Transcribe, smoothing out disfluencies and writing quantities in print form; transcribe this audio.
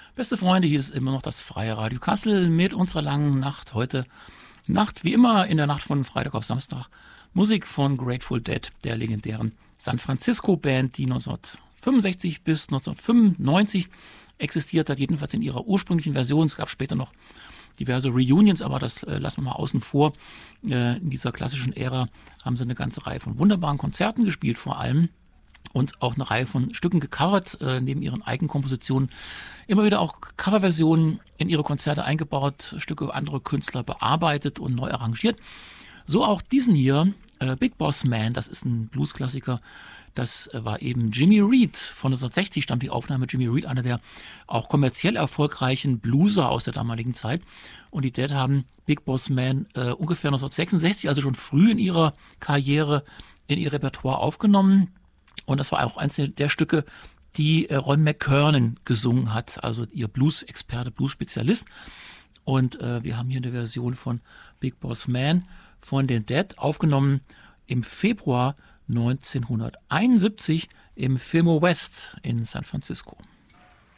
Beste Freunde, hier ist immer noch das Freie Radio Kassel mit unserer langen Nacht. Heute Nacht, wie immer in der Nacht von Freitag auf Samstag, Musik von Grateful Dead, der legendären San Francisco Band, die 1965 bis 1995 existiert hat, jedenfalls in ihrer ursprünglichen Version. Es gab später noch diverse Reunions, aber das lassen wir mal außen vor. In dieser klassischen Ära haben sie eine ganze Reihe von wunderbaren Konzerten gespielt, vor allem. Und auch eine Reihe von Stücken gecovert, neben ihren Eigenkompositionen. Immer wieder auch Coverversionen in ihre Konzerte eingebaut, Stücke anderer Künstler bearbeitet und neu arrangiert. So auch diesen hier, Big Boss Man, das ist ein Bluesklassiker. Das war eben Jimmy Reed. Von 1960 stammt die Aufnahme. Jimmy Reed, einer der auch kommerziell erfolgreichen Blueser aus der damaligen Zeit. Und die Dead haben Big Boss Man ungefähr 1966, also schon früh in ihrer Karriere, in ihr Repertoire aufgenommen. Und das war auch eines der Stücke, die Ron McKernan gesungen hat, also ihr Blues-Experte, Blues-Spezialist. Und wir haben hier eine Version von Big Boss Man von den Dead, aufgenommen im Februar 1971 im Fillmore West in San Francisco.